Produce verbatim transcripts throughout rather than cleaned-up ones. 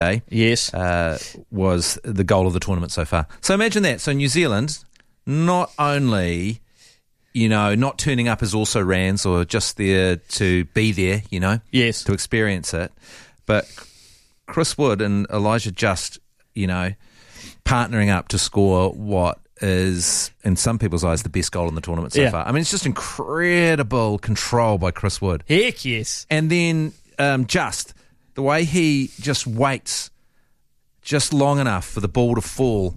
yes, uh, was the goal of the tournament so far. So imagine that. So New Zealand, not only, you know, not turning up as also rans or just there to be there, you know, yes, to experience it, but Chris Wood and Elijah Just, you know, partnering up to score what is, in some people's eyes, the best goal in the tournament so yeah. far. I mean, it's just incredible control by Chris Wood. Heck yes. And then um, Just, the way he just waits just long enough for the ball to fall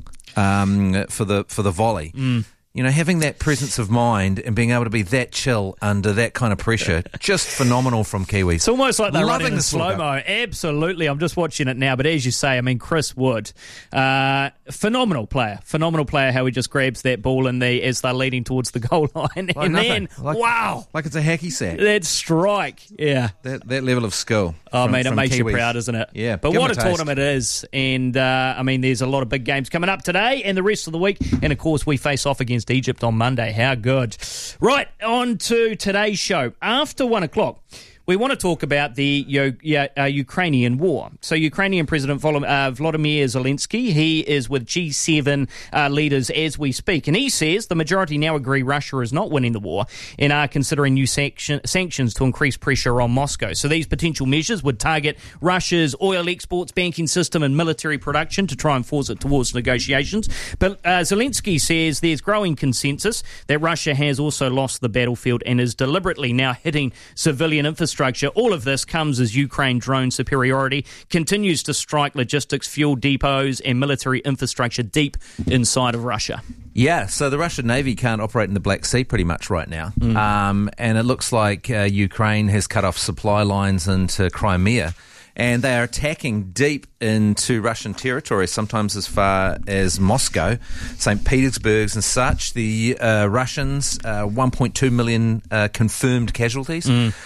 um, for the for the volley. Mm. You know, having that presence of mind and being able to be that chill under that kind of pressure, just phenomenal from Kiwis. It's almost like they're Loving running in the slow-mo. Absolutely. I'm just watching it now, but as you say, I mean, Chris Wood, uh, phenomenal player. Phenomenal player, how he just grabs that ball in the as they're leading towards the goal line. Like and nothing. then, like, wow. Like it's a hacky sack. That strike, yeah. That that level of skill. Oh, from, man, it from makes Kiwis. you proud, doesn't it? Yeah. But give what a, a taste. tournament it is. And, uh, I mean, there's a lot of big games coming up today and the rest of the week. And, of course, we face off against Egypt on Monday. How good. Right, on to today's show. After one o'clock, we want to talk about the uh, uh, Ukrainian war. So Ukrainian President Vol- uh, Volodymyr Zelensky, he is with G seven uh, leaders as we speak. And he says the majority now agree Russia is not winning the war and are considering new sanction- sanctions to increase pressure on Moscow. So these potential measures would target Russia's oil exports, banking system and military production to try and force it towards negotiations. But uh, Zelensky says there's growing consensus that Russia has also lost the battlefield and is deliberately now hitting civilian infrastructure. All of this comes as Ukraine drone superiority continues to strike logistics, fuel depots and military infrastructure deep inside of Russia. Yeah, so the Russian Navy can't operate in the Black Sea pretty much right now. Mm. Um, and it looks like uh, Ukraine has cut off supply lines into Crimea. And they are attacking deep into Russian territory, sometimes as far as Moscow, Saint Petersburg and such. The uh, Russians, uh, one point two million uh, confirmed casualties. Mm.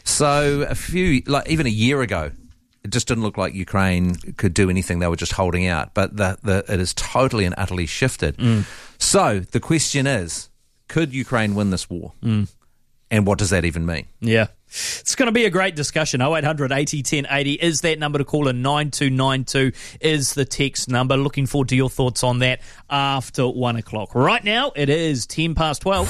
So a few, like even a year ago, it just didn't look like Ukraine could do anything. They were just holding out. But the, the, it has totally and utterly shifted. Mm. So the question is, could Ukraine win this war? Mm. And what does that even mean? Yeah. It's going to be a great discussion. oh eight hundred eighty ten eighty is that number to call in. nine two nine two is the text number. Looking forward to your thoughts on that after one o'clock. Right now, it is ten past twelve.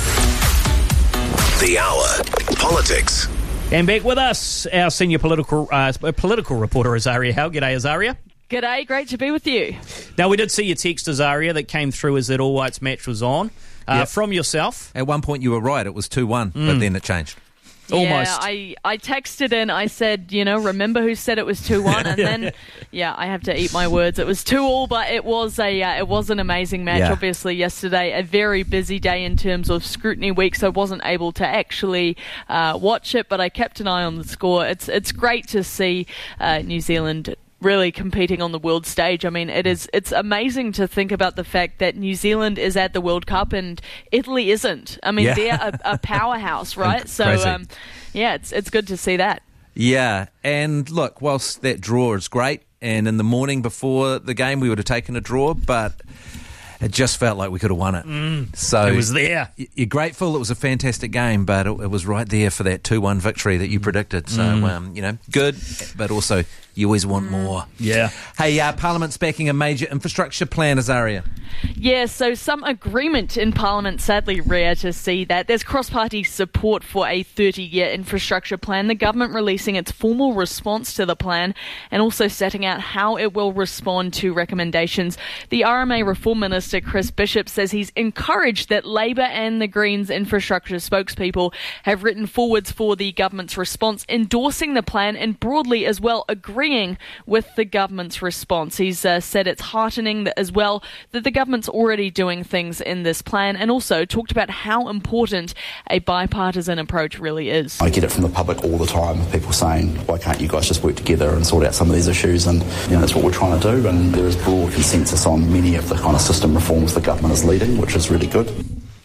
The Hour. Politics. And back with us, our senior political uh, political reporter, Azaria Howe. G'day, Azaria. G'day, great to be with you. Now, we did see your text, Azaria, that came through as that All Whites match was on. Uh, Yep. From yourself. At one point you were right, it was two one, Mm. but then it changed. Almost. Yeah, I, I texted in, I said, you know, remember who said it was two one? And then, yeah, I have to eat my words. It was two all, but it was a uh, it was an amazing match, Yeah. obviously, yesterday. A very busy day in terms of scrutiny week, so I wasn't able to actually uh, watch it, but I kept an eye on the score. It's, it's great to see uh, New Zealand really competing on the world stage. I mean, it is it's amazing to think about the fact that New Zealand is at the World Cup and Italy isn't. I mean, Yeah. they're a, a powerhouse, right? So, Crazy. um, yeah, it's it's good to see that. Yeah, and look, whilst that draw is great, and in the morning before the game we would have taken a draw, but it just felt like we could have won it. Mm. So It was there. y- You're grateful. It was a fantastic game, but it, it was right there for that two one victory that you predicted. So, Mm. um, you know, good, but also you always want more. Yeah. Hey, uh, Parliament's backing a major infrastructure plan, Azaria. Yeah, so some agreement in Parliament, sadly rare to see that. There's cross-party support for a thirty-year infrastructure plan, the government releasing its formal response to the plan and also setting out how it will respond to recommendations. The R M A Reform Minister Chris Bishop says he's encouraged that Labor and the Greens infrastructure spokespeople have written forwards for the government's response, endorsing the plan and broadly as well agreeing with the government's response. He's uh, said it's heartening that, as well that the government's already doing things in this plan, and also talked about how important a bipartisan approach really is. I get it from the public all the time, people saying, why can't you guys just work together and sort out some of these issues? And you know, that's what we're trying to do, and there is broad consensus on many of the kind of system reforms the government is leading, which is really good.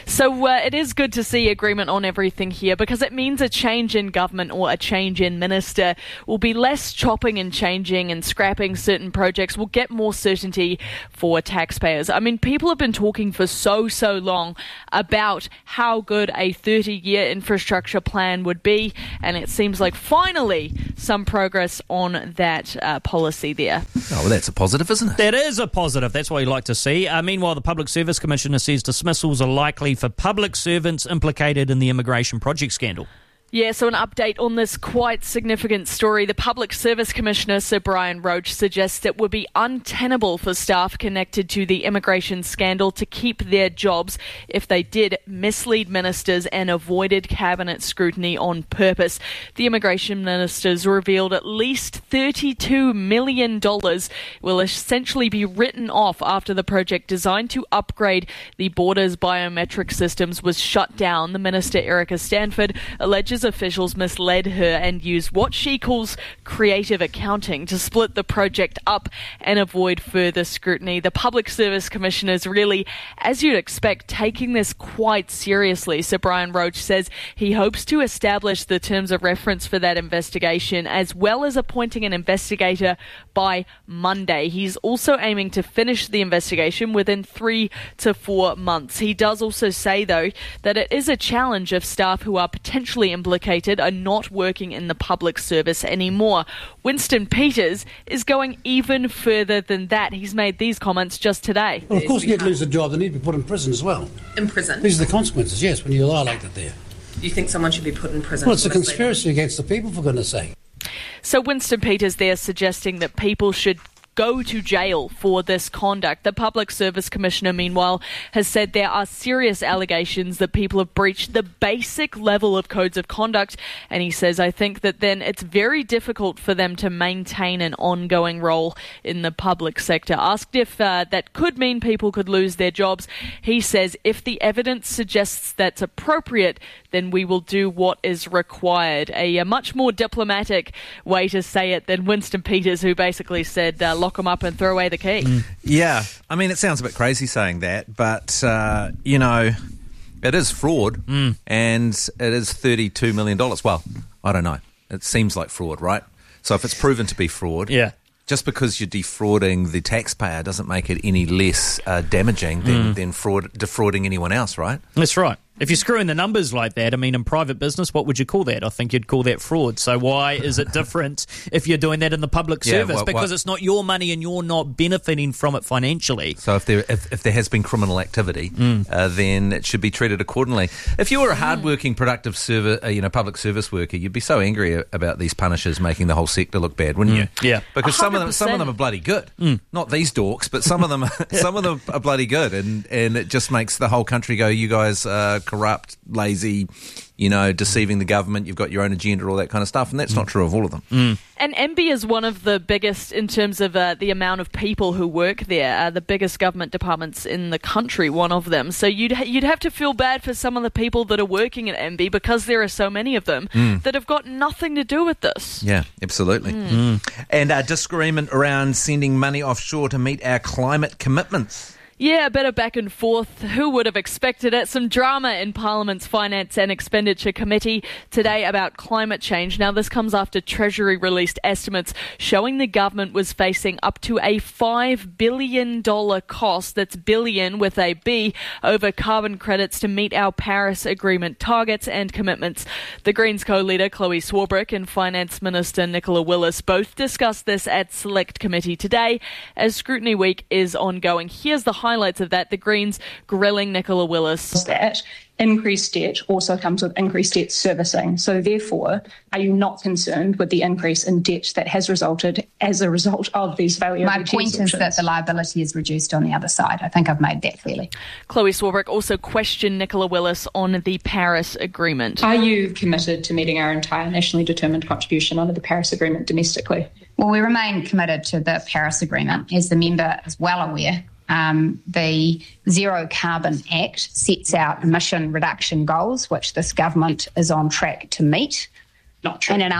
So uh, it is good to see agreement on everything here, because it means a change in government or a change in minister will be less chopping and changing and scrapping certain projects. We'll get more certainty for taxpayers. I mean, people have been talking for so, so long about how good a thirty-year infrastructure plan would be, and it seems like finally some progress on that uh, policy there. Oh, well, that's a positive, isn't it? That is a positive. That's what you like to see. Uh, meanwhile, the Public Service Commissioner says dismissals are likely for public servants implicated in the immigration project scandal. Yeah, so an update on this quite significant story. The Public Service Commissioner, Sir Brian Roche, suggests it would be untenable for staff connected to the immigration scandal to keep their jobs if they did mislead ministers and avoided cabinet scrutiny on purpose. The immigration ministers revealed at least thirty-two million dollars will essentially be written off after the project designed to upgrade the border's biometric systems was shut down. The minister, Erica Stanford, alleges officials misled her and used what she calls creative accounting to split the project up and avoid further scrutiny. The Public Service Commissioner is really, as you'd expect, taking this quite seriously. Sir Brian Roche says he hopes to establish the terms of reference for that investigation, as well as appointing an investigator by Monday. He's also aiming to finish the investigation within three to four months. He does also say, though, that it is a challenge if staff who are potentially implicated are not working in the public service anymore. Winston Peters is going even further than that. He's made these comments just today. Well, of course, you lose a job, they need to be put in prison as well. In prison? These are the consequences, yes, when you lie like that there. Do you think someone should be put in prison? Well, it's a conspiracy against the people, for goodness sake. So Winston Peters there suggesting that people should go to jail for this conduct. The Public Service Commissioner, meanwhile, has said there are serious allegations that people have breached the basic level of codes of conduct, and he says, I think that then it's very difficult for them to maintain an ongoing role in the public sector. Asked if uh, that could mean people could lose their jobs, he says, if the evidence suggests that's appropriate, then we will do what is required. A, a much more diplomatic way to say it than Winston Peters, who basically said, uh, lock them up and throw away the key. Mm. Yeah, I mean, it sounds a bit crazy saying that, but, uh, you know, it is fraud, mm. and it is thirty-two million dollars. Well, I don't know. It seems like fraud, right? So if it's proven to be fraud, yeah. just because you're defrauding the taxpayer doesn't make it any less uh, damaging than, mm. than fraud, defrauding anyone else, right? That's right. If you're screwing the numbers like that, I mean, in private business, what would you call that? I think you'd call that fraud. So why is it different if you're doing that in the public yeah, service? what, because what? it's not your money and you're not benefiting from it financially. So if there if, if there has been criminal activity, mm. uh, then it should be treated accordingly. If you were a hard-working, productive server, uh, you know, public service worker, you'd be so angry about these punishers making the whole sector look bad, wouldn't mm. you? Yeah, because some of them some of them are bloody good. Mm. Not these dorks, but some of them some of them are bloody good, and and it just makes the whole country go, you guys are corrupt, lazy, you know, deceiving the government, you've got your own agenda, all that kind of stuff, and that's mm. not true of all of them. Mm. And M B I is one of the biggest in terms of uh, the amount of people who work there, uh, the biggest government departments in the country, one of them. So you'd ha- you'd have to feel bad for some of the people that are working at M B I, because there are so many of them mm. that have got nothing to do with this. Yeah, absolutely. Mm. Mm. And uh, disagreement around sending money offshore to meet our climate commitments. Yeah, a bit of back and forth. Who would have expected it? Some drama in Parliament's Finance and Expenditure Committee today about climate change. Now, this comes after Treasury released estimates showing the government was facing up to a five billion dollars cost, that's billion with a B, over carbon credits to meet our Paris Agreement targets and commitments. The Greens co-leader Chloe Swarbrick and Finance Minister Nicola Willis both discussed this at Select Committee today as Scrutiny Week is ongoing. Here's the highlights of that, the Greens grilling Nicola Willis. That increased debt also comes with increased debt servicing. So therefore, are you not concerned with the increase in debt that has resulted as a result of these value My point is that the liability is reduced on the other side. I think I've made that clearly. Chloe Swarbrick also questioned Nicola Willis on the Paris Agreement. Are you committed to meeting our entire nationally determined contribution under the Paris Agreement domestically? Well, we remain committed to the Paris Agreement. As the member is well aware, Um, the Zero Carbon Act sets out emission reduction goals, which this government is on track to meet. Not true. And an un-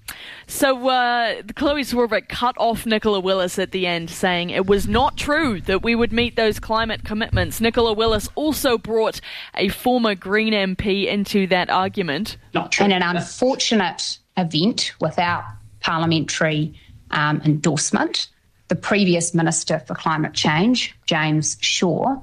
So uh, Chloe Swarbrick cut off Nicola Willis at the end, saying it was not true that we would meet those climate commitments. Nicola Willis also brought a former Green M P into that argument. Not true. In an unfortunate event without parliamentary um, endorsement, the previous Minister for Climate Change, James Shaw,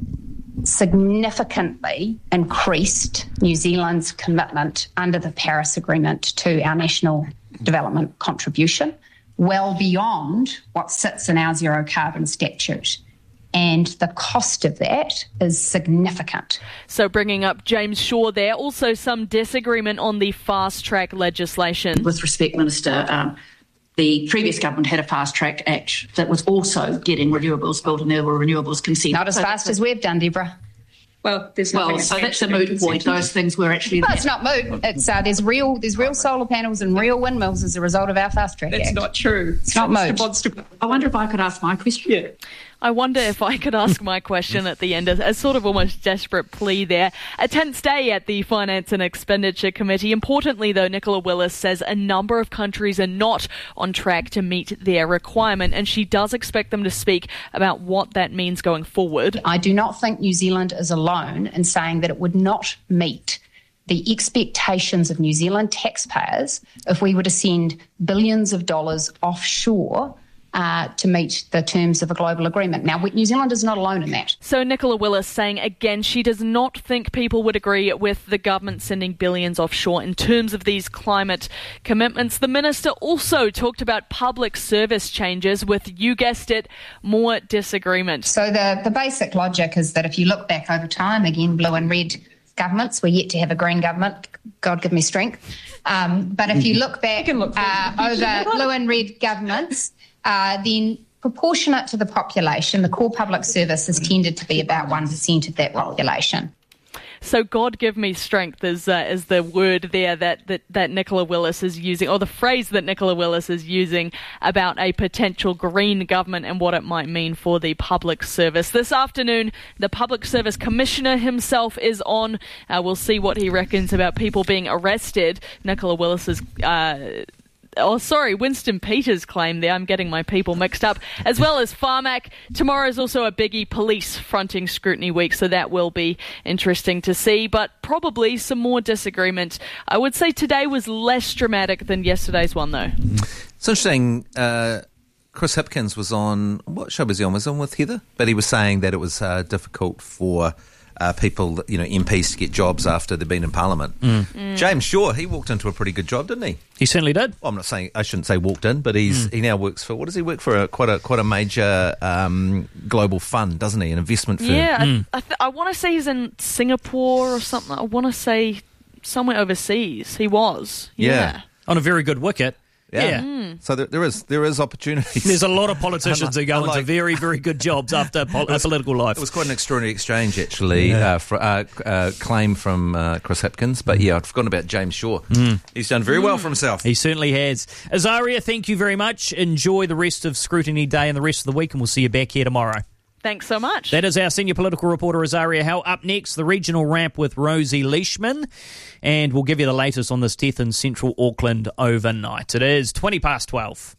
significantly increased New Zealand's commitment under the Paris Agreement to our national development contribution, well beyond what sits in our zero carbon statute. And the cost of that is significant. So bringing up James Shaw there, also some disagreement on the fast-track legislation. With respect, Minister, um, the previous government had a fast-track act that was also getting renewables built, and there were renewables consent. Not as so fast as we've done, Deborah. Well, there's well, so that's a moot point. Those things were actually. Well, it's not moot. It's uh, there's real there's real solar panels and real windmills as a result of our fast track. That's act. not true. It's not moot. I wonder if I could ask my question. Yeah. I wonder if I could ask my question at the end, a, a sort of almost desperate plea there. A tense day at the Finance and Expenditure Committee. Importantly, though, Nicola Willis says a number of countries are not on track to meet their requirement, and she does expect them to speak about what that means going forward. I do not think New Zealand is alone in saying that it would not meet the expectations of New Zealand taxpayers if we were to send billions of dollars offshore Uh, to meet the terms of a global agreement. Now, New Zealand is not alone in that. So Nicola Willis saying again she does not think people would agree with the government sending billions offshore in terms of these climate commitments. The minister also talked about public service changes with, you guessed it, more disagreement. So the, the basic logic is that if you look back over time, again, blue and red governments, we're yet to have a green government, God give me strength. Um, but if you look back look uh, over blue and red governments, Uh, then proportionate to the population, the core public service has tended to be about one percent of that population. So God give me strength is uh, is the word there that, that, that Nicola Willis is using, or the phrase that Nicola Willis is using about a potential green government and what it might mean for the public service. This afternoon, the Public Service Commissioner himself is on. Uh, we'll see what he reckons about people being arrested. Nicola Willis's Uh, Oh, sorry, Winston Peters' claim there. I'm getting my people mixed up. As well as Pharmac. Tomorrow is also a biggie, police fronting scrutiny week, so that will be interesting to see. But probably some more disagreement. I would say today was less dramatic than yesterday's one, though. It's interesting. Uh, Chris Hipkins was on, what show was he on? Was he on with Heather? But he was saying that it was uh, difficult for Uh, people, you know, M Ps to get jobs after they've been in Parliament. Mm. Mm. James Shaw, he walked into a pretty good job, didn't he? He certainly did. Well, I'm not saying, I shouldn't say walked in, but he's mm. he now works for, what does he work for? A, quite a quite a major um, global fund, doesn't he? An investment firm. Yeah, mm. I, I, th- I want to say he's in Singapore or something. I want to say somewhere overseas. He was. Yeah. yeah. On a very good wicket. Yeah. yeah. Mm. So there, there is there is opportunities. There's a lot of politicians who go like, into very, very good jobs after pol- was, political life. It was quite an extraordinary exchange, actually, yeah. uh, for, uh, uh, claim from uh, Chris Hipkins. But yeah, I'd forgotten about James Shaw. Mm. He's done very mm. well for himself. He certainly has. Azaria, thank you very much. Enjoy the rest of Scrutiny Day and the rest of the week, and we'll see you back here tomorrow. Thanks so much. That is our senior political reporter, Azaria Howe. Up next, the regional wrap with Rosie Leishman. And we'll give you the latest on this death in central Auckland overnight. It is twenty past twelve.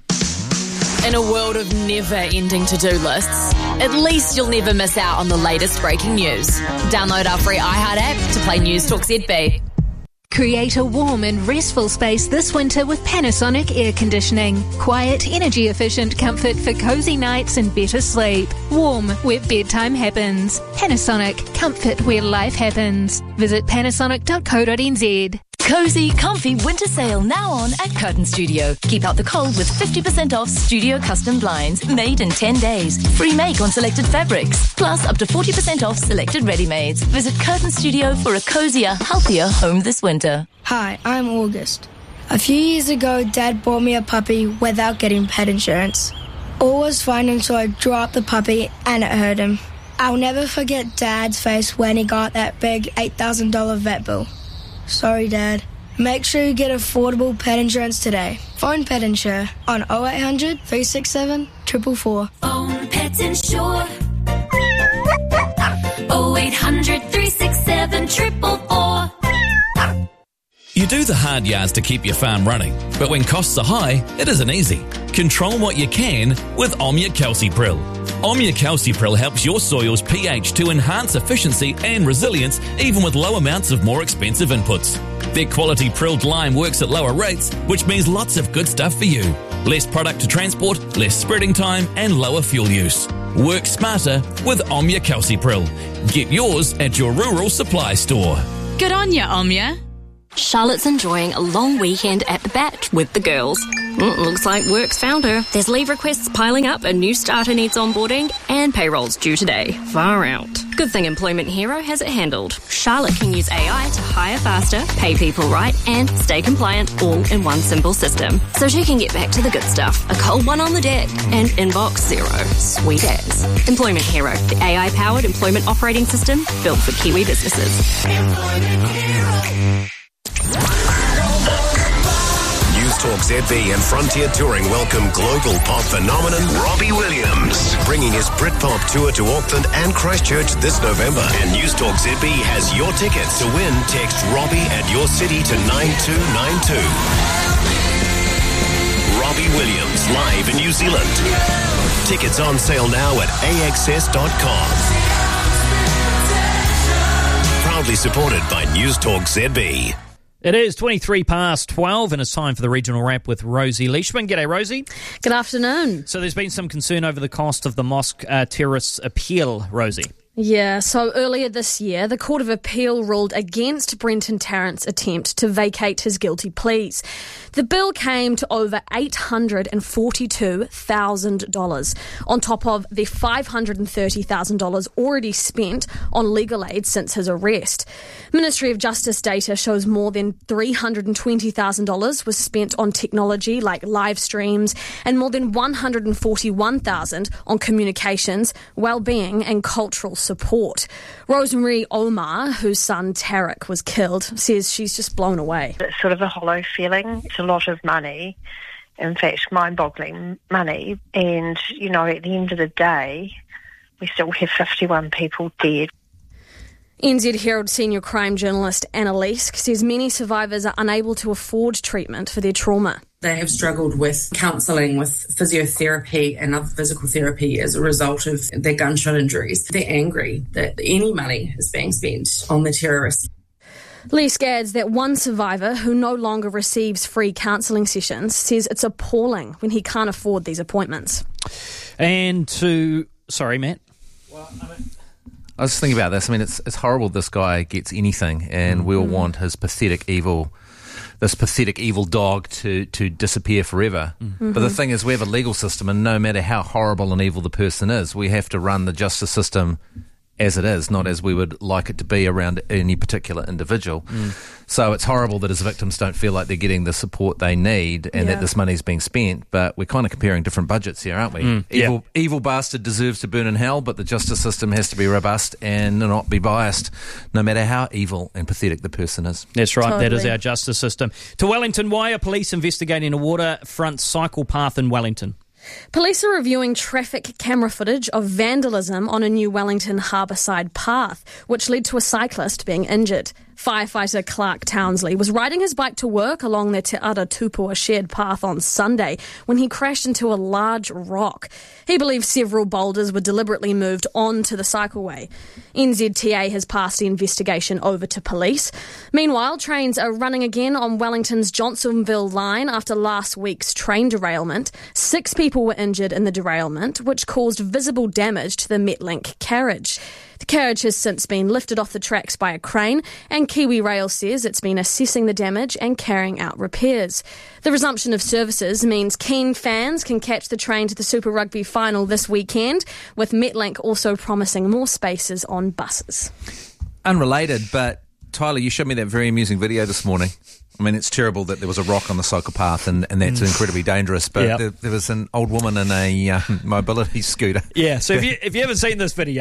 In a world of never-ending to-do lists, at least you'll never miss out on the latest breaking news. Download our free iHeart app to play News Talk Z B. Create a warm and restful space this winter with Panasonic air conditioning. Quiet, energy-efficient comfort for cozy nights and better sleep. Warm where bedtime happens. Panasonic, comfort where life happens. Visit panasonic dot co dot n z. Cozy, comfy winter sale now on at Curtain Studio. Keep out the cold with fifty percent off studio custom blinds made in ten days. Free make on selected fabrics. Plus up to forty percent off selected ready-mades. Visit Curtain Studio for a cozier, healthier home this winter. Hi, I'm August. A few years ago, Dad bought me a puppy without getting pet insurance. All was fine until I dropped the puppy and it hurt him. I'll never forget Dad's face when he got that big eight thousand dollars vet bill. Sorry, Dad. Make sure you get affordable pet insurance today. Phone Pet Insure on oh eight hundred, three six seven, four four four. Phone Pet Insure. oh eight hundred, three six seven, four four four. You do the hard yards to keep your farm running, but when costs are high, it isn't easy. Control what you can with Omnia Calcipril. Omnia Calcipril helps your soil's pH to enhance efficiency and resilience even with low amounts of more expensive inputs. Their quality prilled lime works at lower rates, which means lots of good stuff for you. Less product to transport, less spreading time, and lower fuel use. Work smarter with Omnia Calcipril. Get yours at your rural supply store. Good on ya, Omnia. Charlotte's enjoying a long weekend at the Bat with the girls. Mm, looks like work's found her. There's leave requests piling up, a new starter needs onboarding, and payroll's due today. Far out. Good thing Employment Hero has it handled. Charlotte can use A I to hire faster, pay people right, and stay compliant all in one simple system. So she can get back to the good stuff. A cold one on the deck and inbox zero. Sweet as. Employment Hero, the A I-powered employment operating system built for Kiwi businesses. Employment Hero. Newstalk Z B and Frontier Touring welcome global pop phenomenon Robbie Williams, bringing his Britpop tour to Auckland and Christchurch this November. And Newstalk Z B has your tickets. To win, text Robbie at your city to nine two nine two. Robbie Williams live in New Zealand. Tickets on sale now at A X S dot com. Proudly supported by Newstalk Z B. It is twenty-three past twelve and it's time for the Regional Wrap with Rosie Leishman. G'day, Rosie. Good afternoon. So there's been some concern over the cost of the mosque uh, terrorists' appeal, Rosie. Yeah, so earlier this year, the Court of Appeal ruled against Brenton Tarrant's attempt to vacate his guilty pleas. The bill came to over eight hundred forty-two thousand dollars, on top of the five hundred thirty thousand dollars already spent on legal aid since his arrest. Ministry of Justice data shows more than three hundred twenty thousand dollars was spent on technology like live streams and more than one hundred forty-one thousand dollars on communications, well-being and cultural support. Rosemary Omar, whose son Tarek was killed, says she's just blown away. It's sort of a hollow feeling. It's a lot of money, in fact, mind-boggling money. And, you know, at the end of the day, we still have fifty-one people dead. N Z Herald senior crime journalist Anna Leask says many survivors are unable to afford treatment for their trauma. They have struggled with counselling, with physiotherapy and other physical therapy as a result of their gunshot injuries. They're angry that any money is being spent on the terrorists. Leask adds that one survivor who no longer receives free counselling sessions says it's appalling when he can't afford these appointments. And to... Sorry, Matt. Well, I mean... I was thinking about this. I mean, it's it's horrible this guy gets anything, and mm-hmm. we'll want his pathetic evil, this pathetic evil dog to, to disappear forever. Mm-hmm. But the thing is, we have a legal system, and no matter how horrible and evil the person is, we have to run the justice system as it is, not as we would like it to be around any particular individual. Mm. So it's horrible that his victims don't feel like they're getting the support they need and Yeah. that this money's being spent, but we're kind of comparing different budgets here, aren't we? Mm, yeah. Evil, evil bastard deserves to burn in hell, but the justice system has to be robust and not be biased, no matter how evil and pathetic the person is. That's right, that is Totally. our justice system. To Wellington, why are police investigating a waterfront cycle path in Wellington? Police are reviewing traffic camera footage of vandalism on a new Wellington harbourside path, which led to a cyclist being injured. Firefighter Clark Townsley was riding his bike to work along the Te Ara Tupua shared path on Sunday when he crashed into a large rock. He believes several boulders were deliberately moved onto the cycleway. N Z T A has passed the investigation over to police. Meanwhile, trains are running again on Wellington's Johnsonville line after last week's train derailment. Six people were injured in the derailment, which caused visible damage to the Metlink carriage. The carriage has since been lifted off the tracks by a crane, and Kiwi Rail says it's been assessing the damage and carrying out repairs. The resumption of services means keen fans can catch the train to the Super Rugby final this weekend, with Metlink also promising more spaces on buses. Unrelated, but Tyler, you showed me that very amusing video this morning. I mean, it's terrible that there was a rock on the cycle path, and, and that's incredibly dangerous. But Yep. there, there was an old woman in a uh, mobility scooter. Yeah, so if you if you haven't seen this video,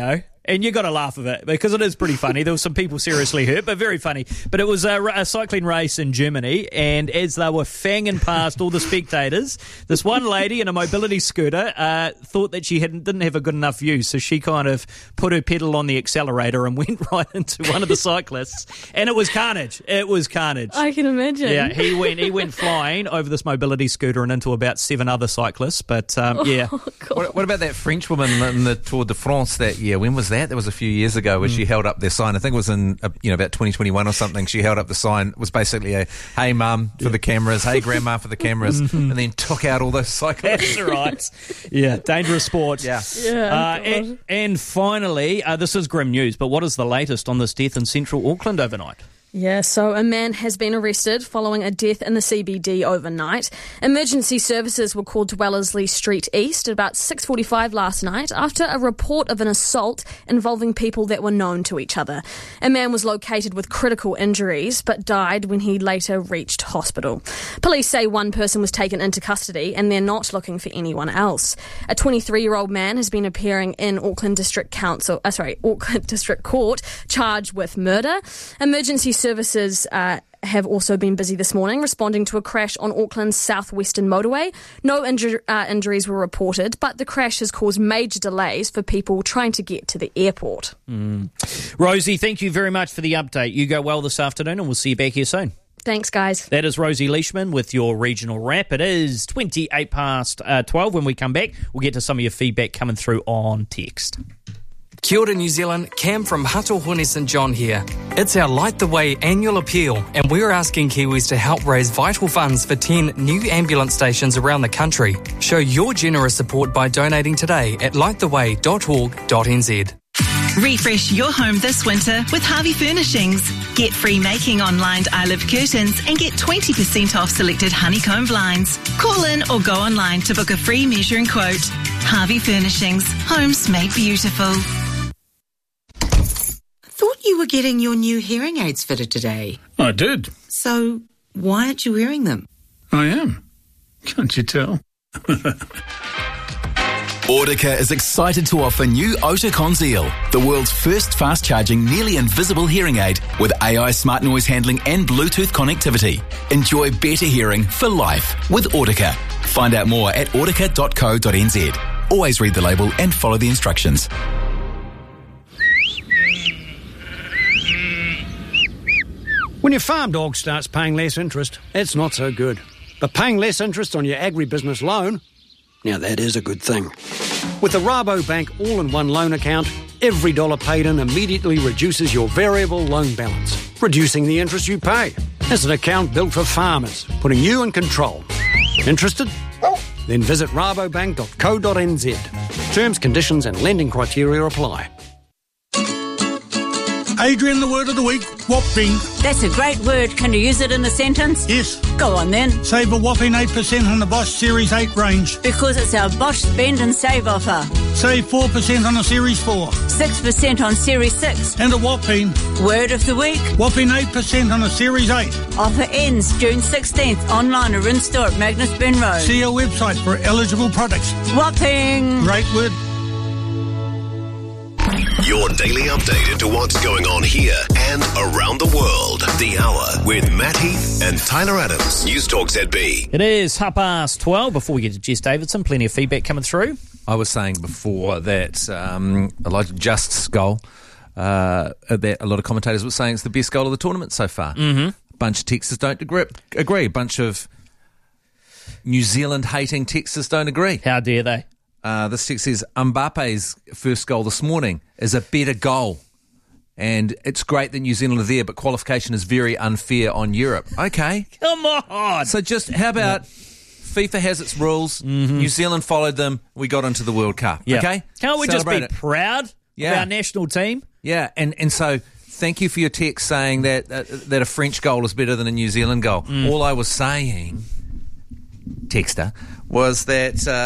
And you got to laugh at it because it is pretty funny. There were some people seriously hurt, but very funny. But it was a, a cycling race in Germany, and as they were fanging past all the spectators, this one lady in a mobility scooter uh, thought that she hadn't, didn't have a good enough view, so she kind of put her pedal on the accelerator and went right into one of the cyclists, and it was carnage. It was carnage. I can imagine. Yeah, he went he went flying over this mobility scooter and into about seven other cyclists, but um, yeah. Oh, What, what about that French woman in the Tour de France that year? When was that? That was a few years ago where mm. she held up their sign. I think it was in uh, you know about twenty twenty-one or something. She held up the sign. It was basically a, hey mum for yeah. the cameras, hey grandma for the cameras, and then took out all those cyclists. That's right. Yeah, dangerous sport. Yeah. yeah uh, and, and finally, uh, this is grim news, but what is the latest on this death in central Auckland overnight? Yeah, so a man has been arrested following a death in the C B D overnight. Emergency services were called to Wellesley Street East at about six forty-five last night after a report of an assault involving people that were known to each other. A man was located with critical injuries but died when he later reached hospital. Police say one person was taken into custody and they're not looking for anyone else. A twenty-three-year-old man has been appearing in Auckland District Council, uh, sorry, Auckland District Court charged with murder. Emergency services uh, have also been busy this morning responding to a crash on Auckland's southwestern motorway. No inju- uh, injuries were reported, but the crash has caused major delays for people trying to get to the airport. Mm. Rosie, thank you very much for the update. You go well this afternoon and we'll see you back here soon. Thanks, guys. That is Rosie Leishman with your regional wrap. It is twenty-eight past uh, twelve. When we come back, we'll get to some of your feedback coming through on text. Kia ora, New Zealand. Cam from Hatohone St John here. It's our Light the Way annual appeal, and we're asking Kiwis to help raise vital funds for ten new ambulance stations around the country. Show your generous support by donating today at light the way dot org dot n z. Refresh your home this winter with Harvey Furnishings. Get free making on lined I Live curtains and get twenty percent off selected honeycomb blinds. Call in or go online to book a free measuring quote. Harvey Furnishings. Homes made beautiful. Thought you were getting your new hearing aids fitted today. I did. So why aren't you wearing them? I am. Can't you tell? Audica is excited to offer new Oticon Zeal, the world's first fast-charging, nearly invisible hearing aid with A I smart noise handling and Bluetooth connectivity. Enjoy better hearing for life with Audica. Find out more at audica dot co dot n z. Always read the label and follow the instructions. When your farm dog starts paying less interest, it's not so good. But paying less interest on your agribusiness loan, now that is a good thing. With the Rabobank all-in-one loan account, every dollar paid in immediately reduces your variable loan balance, reducing the interest you pay. It's an account built for farmers, putting you in control. Interested? Then visit rabobank dot co dot n z. Terms, conditions and lending criteria apply. Adrian, the word of the week, whopping. That's a great word. Can you use it in a sentence? Yes. Go on then. Save a whopping eight percent on the Bosch Series eight range. Because it's our Bosch Spend and Save offer. Save four percent on the Series four. six percent on Series six. And a whopping. Word of the week. Whopping eight percent on the Series eight. Offer ends June sixteenth. Online or in-store at Magnus Ben Road. See our website for eligible products. Whopping. Great word. Your daily update into what's going on here and around the world. The Hour with Matt Heath and Tyler Adams. News Talk Z B. It is half past twelve. Before we get to Jess Davidson, plenty of feedback coming through. I was saying before that um, Elijah Just's goal, uh, that a lot of commentators were saying it's the best goal of the tournament so far. Mm-hmm. A bunch of Texans don't agree. agree. A bunch of New Zealand-hating Texans don't agree. How dare they? Uh, this text says, Mbappe's first goal this morning is a better goal. And it's great that New Zealand are there, but qualification is very unfair on Europe. Okay. Come on. So just, how about FIFA has its rules, mm-hmm. New Zealand followed them, we got into the World Cup. Yeah. Okay? Can't we Celebrate just be it. proud yeah. of our national team? Yeah, and, and so thank you for your text saying that uh, that a French goal is better than a New Zealand goal. Mm. All I was saying, texter, was that uh,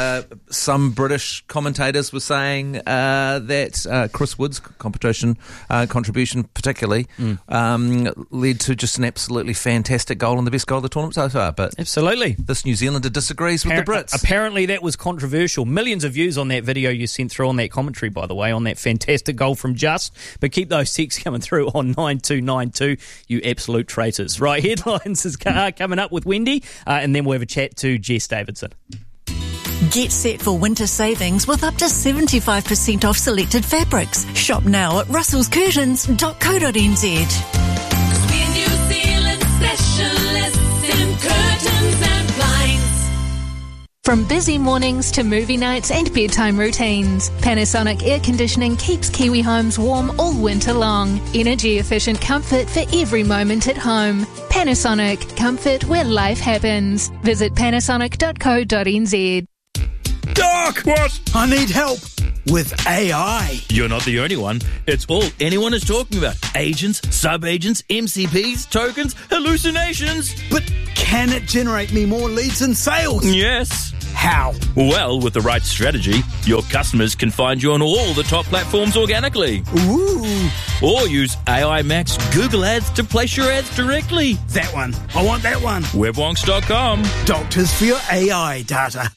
some British commentators were saying uh, that uh, Chris Wood's competition uh, contribution particularly mm. um, led to just an absolutely fantastic goal and the best goal of the tournament so far. But absolutely, this New Zealander disagrees Appar- with the Brits. Apparently that was controversial. Millions of views on that video you sent through on that commentary, by the way, on that fantastic goal from Just. But keep those texts coming through on nine two nine two, you absolute traitors. Right, headlines is coming up with Wendy, uh, and then we'll have a chat to Jess Davidson. Get set for winter savings with up to seventy-five percent off selected fabrics. Shop now at russells curtains dot co dot n z. We're New Zealand specialists in curtains and blinds. From busy mornings to movie nights and bedtime routines, Panasonic Air Conditioning keeps Kiwi homes warm all winter long. Energy-efficient comfort for every moment at home. Panasonic, comfort where life happens. Visit panasonic dot co dot n z. Doc! What? I need help with A I. You're not the only one. It's all anyone is talking about. Agents, sub-agents, M C Ps, tokens, hallucinations. But can it generate me more leads and sales? Yes. How? Well, with the right strategy, your customers can find you on all the top platforms organically. Ooh. Or use A I Max Google Ads to place your ads directly. That one. I want that one. webwonks dot com. Doctors for your A I data.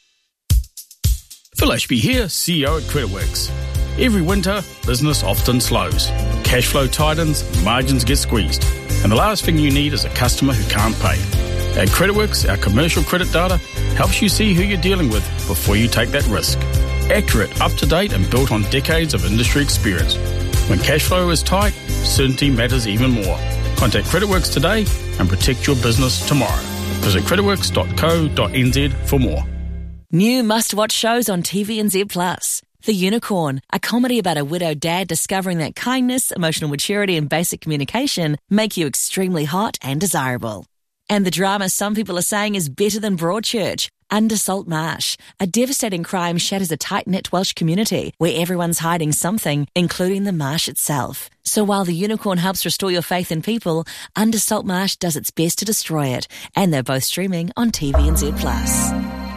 Phil Ashby here, C E O at CreditWorks. Every winter, business often slows. Cash flow tightens, margins get squeezed. And the last thing you need is a customer who can't pay. At CreditWorks, our commercial credit data helps you see who you're dealing with before you take that risk. Accurate, up-to-date and built on decades of industry experience. When cash flow is tight, certainty matters even more. Contact CreditWorks today and protect your business tomorrow. Visit creditworks dot co dot n z for more. New must-watch shows on T V N Z Plus. The Unicorn, a comedy about a widowed dad discovering that kindness, emotional maturity and basic communication make you extremely hot and desirable. And the drama some people are saying is better than Broadchurch, Under Salt Marsh. A devastating crime shatters a tight-knit Welsh community where everyone's hiding something, including the marsh itself. So while The Unicorn helps restore your faith in people, Under Salt Marsh does its best to destroy it. And they're both streaming on T V N Z Plus.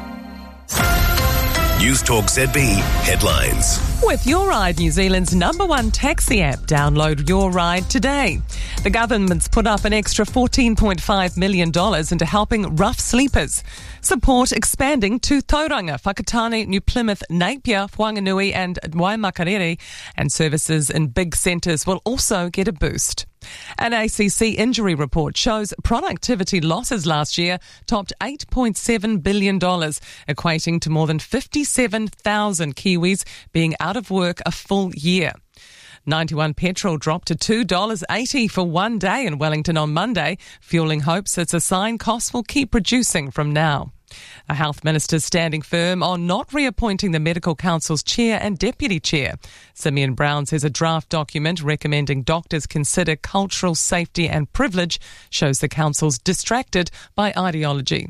News Talk Z B headlines. With Your Ride, New Zealand's number one taxi app, download Your Ride today. The government's put up an extra fourteen point five million dollars into helping rough sleepers. Support expanding to Tauranga, Whakatane, New Plymouth, Napier, Whanganui and Waimakarere, and services in big centres will also get a boost. An A C C injury report shows productivity losses last year topped eight point seven billion dollars, equating to more than fifty-seven thousand Kiwis being out of work a full year. ninety-one petrol dropped to two dollars eighty for one day in Wellington on Monday, fueling hopes it's a sign costs will keep reducing from now. A health minister's standing firm on not reappointing the Medical Council's chair and deputy chair. Simeon Brown says a draft document recommending doctors consider cultural safety and privilege shows the council's distracted by ideology.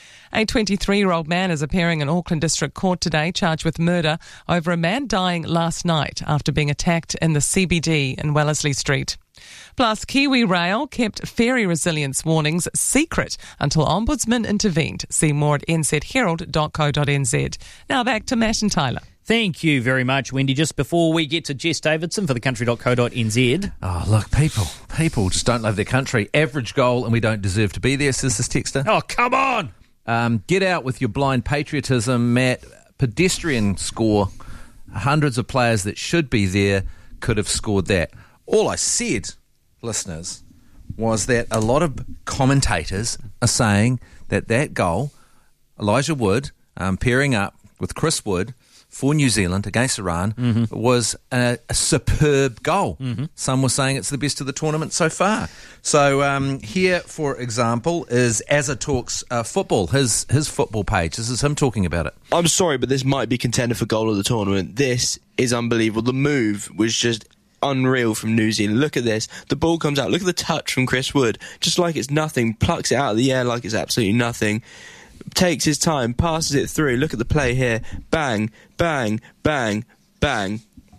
A twenty-three-year-old man is appearing in Auckland District Court today, charged with murder over a man dying last night after being attacked in the C B D in Wellesley Street. Plus, Kiwi Rail kept ferry resilience warnings secret until Ombudsman intervened. See more at n z herald dot co dot n z. Now back to Matt and Tyler. Thank you very much, Wendy. Just before we get to Jess Davidson for the country dot co dot n z. Oh, look, people, people just don't love their country. Average goal and we don't deserve to be there, says this texter. Oh, come on! Um, get out with your blind patriotism, Matt. Pedestrian score. Hundreds of players that should be there could have scored that. All I said, listeners, was that a lot of commentators are saying that that goal, Elijah Wood um, pairing up with Chris Wood for New Zealand against Iran, mm-hmm. was a, a superb goal. Mm-hmm. Some were saying it's the best of the tournament so far. So um, here, for example, is Azza Talks uh, Football, his his football page. This is him talking about it. I'm sorry, but this might be contender for goal of the tournament. This is unbelievable. The move was just unreal from New Zealand. Look at this. The ball comes out. Look at the touch from Chris Wood. Just like it's nothing. Plucks it out of the air like it's absolutely nothing. Takes his time, passes it through. Look at the play here. Bang, bang, bang, bang.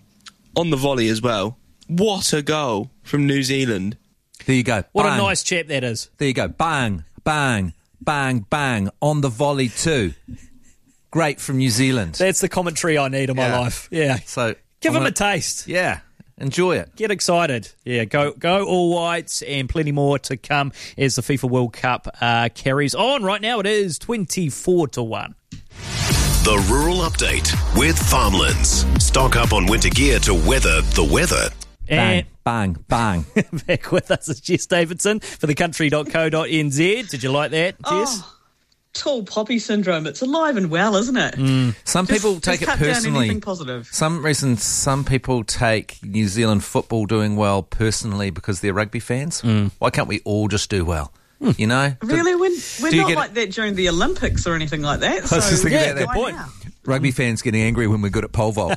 On the volley as well. What a goal from New Zealand. There you go. What bang. a nice chap that is. There you go. Bang, bang, bang, bang. On the volley too. great from New Zealand. That's the commentary I need in my Yeah. life. Yeah. So Give I'm them gonna- a taste. Yeah. Enjoy it. Get excited. Yeah, go go all whites, and plenty more to come as the FIFA World Cup uh, carries on. Right now it is twenty-four to one. The Rural Update with Farmlands. Stock up on winter gear to weather the weather. And bang, bang. back with us is Jess Davidson for the country dot co dot n z. Did you like that, Jess? Oh, tall poppy syndrome. It's alive and well, isn't it? Mm. Some Just- people just take it cut down personally. anything positive. Some reason some people take New Zealand football doing well personally because they're rugby fans. Mm. Why can't we all just do well? You know? Really? We're, we're do you not get- like that during the Olympics or anything like that. I was so just thinking yeah, about that. why Point. now? Rugby fans getting angry when we're good at pole vault.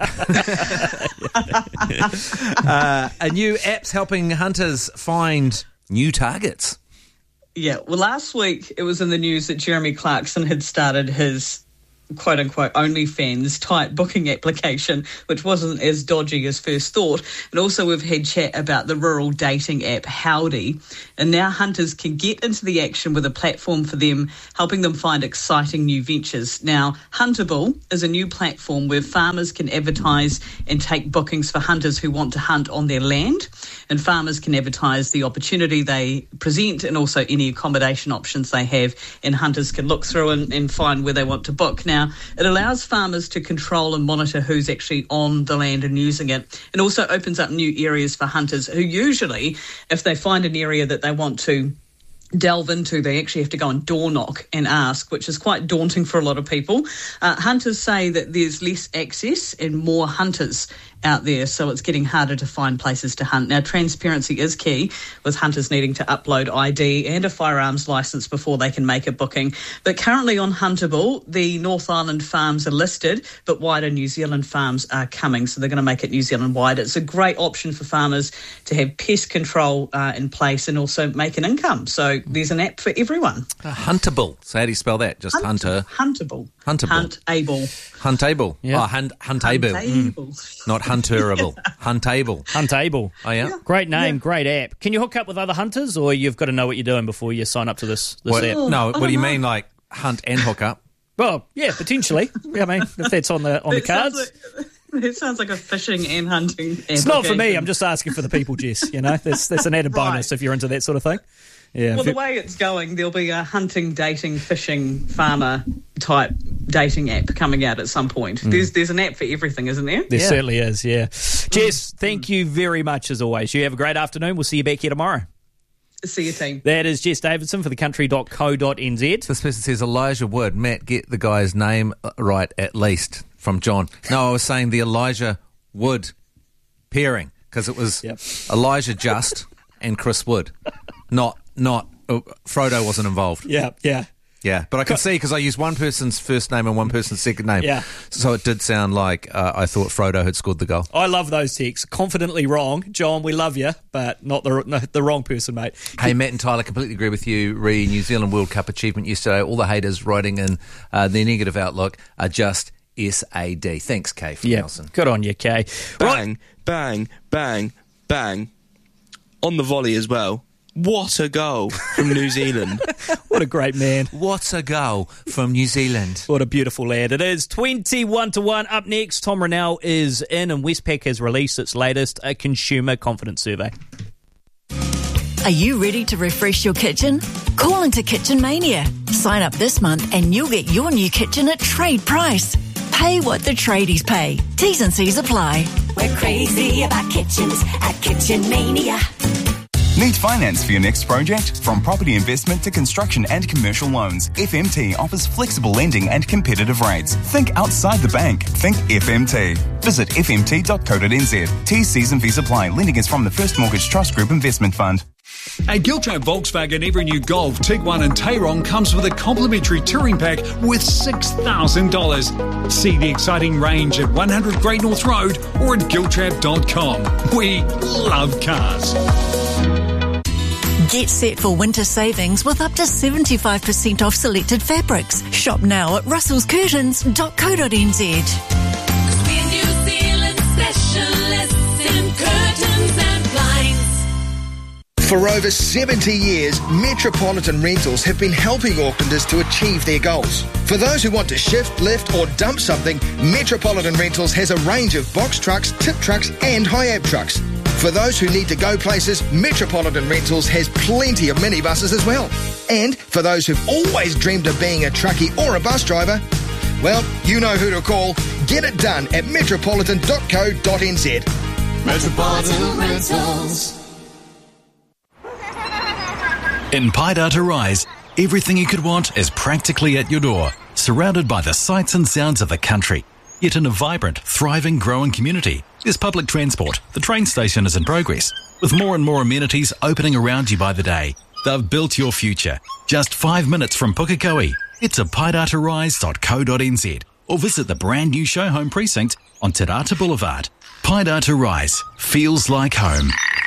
uh, a new app's helping hunters find new targets. Yeah, well, last week it was in the news that Jeremy Clarkson had started his quote-unquote OnlyFans type booking application, which wasn't as dodgy as first thought. And also we've had chat about the rural dating app Howdy. And now hunters can get into the action with a platform for them, helping them find exciting new ventures. Now, Huntable is a new platform where farmers can advertise and take bookings for hunters who want to hunt on their land. And farmers can advertise the opportunity they present and also any accommodation options they have. And hunters can look through and, and find where they want to book. Now, it allows farmers to control and monitor who's actually on the land and using it. It also opens up new areas for hunters who usually, if they find an area that they want to delve into, they actually have to go and door knock and ask, which is quite daunting for a lot of people. Uh, hunters say that there's less access and more hunters out there, so it's getting harder to find places to hunt. Now, transparency is key, with hunters needing to upload I D and a firearms licence before they can make a booking. But currently on Huntable, the North Island farms are listed, but wider New Zealand farms are coming, so they're going to make it New Zealand wide. It's a great option for farmers to have pest control uh, in place and also make an income. So there's an app for everyone. Uh, Huntable. So how do you spell that? Just Hunt- hunter. Huntable. Huntable. Huntable. Huntable. Yeah. Oh, hunt, huntable. Huntable. Mm. Not hunterable. Huntable. Huntable. Oh, yeah? Great name, great app. Can you hook up with other hunters, or you've got to know what you're doing before you sign up to this, this What- app? no, what do you mean, like hunt and hook up? Well, yeah, potentially. I mean, if that's on the on the That sounds cards. like- It sounds like a fishing and hunting. It's not for me. application. I'm just asking for the people, Jess. You know, that's that's an added bonus if you're into that sort of thing. Yeah. Well, if the you- way it's going, there'll be a hunting, dating, fishing, farmer type dating app coming out at some point. Mm. There's there's an app for everything, isn't there? There certainly is, yeah. Jess, thank you very much as always. You have a great afternoon. We'll see you back here tomorrow. See you, team. That is Jess Davidson for the country dot co dot n z. This person says Elijah Wood. Matt, get the guy's name right at least from John. No, I was saying the Elijah Wood pairing because it was Elijah Just and Chris Wood. Not, not, uh, Frodo wasn't involved. Yeah, yeah. Yeah, but I can see because I used one person's first name and one person's second name. Yeah. So it did sound like uh, I thought Frodo had scored the goal. I love those texts. Confidently wrong. John, we love you, but not the no, the wrong person, mate. Hey, Matt and Tyler, completely agree with you. Re New Zealand World Cup achievement yesterday. All the haters writing in uh, their negative outlook are just S A D. Thanks, Kay, from Yeah, Nelson. good on you, Kay. Bang, bang, bang, bang. On the volley as well. What a goal from New Zealand. What a great man. What a goal from New Zealand. What a beautiful lad. It is twenty-one to one. Up next, Tom Rennell is in, and Westpac has released its latest uh, consumer confidence survey. Are you ready to refresh your kitchen? Call into Kitchen Mania. Sign up this month and you'll get your new kitchen at trade price. Pay what the tradies pay. T's and C's apply. We're crazy about kitchens at Kitchen Mania. Need finance for your next project? From property investment to construction and commercial loans, F M T offers flexible lending and competitive rates. Think outside the bank. Think F M T. Visit f m t dot co dot n z. T's, C's and V's apply. Lending is from the First Mortgage Trust Group Investment Fund. At Giltrap Volkswagen, every new Golf, Tiguan and Tayron comes with a complimentary touring pack worth six thousand dollars. See the exciting range at one hundred Great North Road or at giltrap dot com. We love cars. Get set for winter savings with up to seventy-five percent off selected fabrics. Shop now at russells curtains dot co dot n z. We're New Zealand specialists in curtains and blinds. For over seventy years, Metropolitan Rentals have been helping Aucklanders to achieve their goals. For those who want to shift, lift or dump something, Metropolitan Rentals has a range of box trucks, tip trucks and high-ab trucks. For those who need to go places, Metropolitan Rentals has plenty of minibuses as well. And for those who've always dreamed of being a truckie or a bus driver, well, you know who to call. Get it done at metropolitan dot co dot n z. Metropolitan Rentals. In Paidata Rise, everything you could want is practically at your door, surrounded by the sights and sounds of the country. Yet in a vibrant, thriving, growing community, there's public transport. The train station is in progress, with more and more amenities opening around you by the day. They've built your future. Just five minutes from Pukekohe. It's a paidata rise dot co dot n z or visit the brand new show home precinct on Te Rata Boulevard. Paidata Rise feels like home.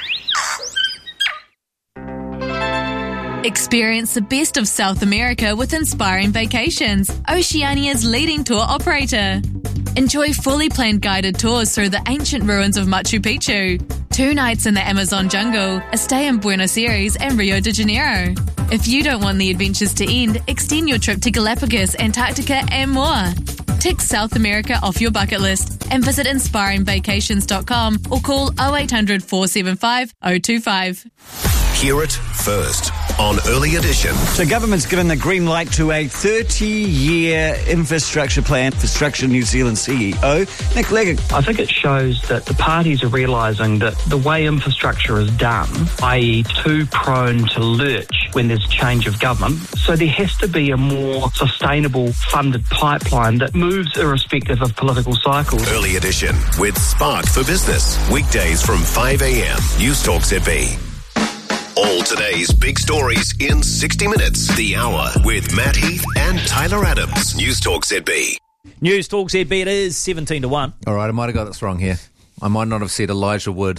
Experience the best of South America with Inspiring Vacations, Oceania's leading tour operator. Enjoy fully planned guided tours through the ancient ruins of Machu Picchu, two nights in the Amazon jungle, a stay in Buenos Aires and Rio de Janeiro. If you don't want the adventures to end, extend your trip to Galapagos, Antarctica and more. Tick South America off your bucket list and visit inspiring vacations dot com or call oh eight hundred, four seven five, oh two five. Hear it first on Early Edition. So government's given the green light to a thirty-year infrastructure plan. Infrastructure New Zealand C E O Nick Leggett. I think it shows that the parties are realising that the way infrastructure is done, that is too prone to lurch when there's change of government. So there has to be a more sustainable funded pipeline that moves irrespective of political cycles. Early Edition with Spark for Business. Weekdays from five a.m. News Talk Z B. All today's big stories in sixty minutes. The Hour with Matt Heath and Tyler Adams. News Talk Z B. News Talk Z B, it is seventeen to one. All right, I might have got this wrong here. I might not have said Elijah Wood.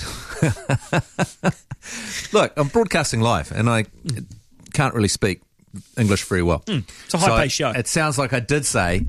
Look, I'm broadcasting live and I can't really speak English very well. Mm, it's a high-paced so show. It sounds like I did say,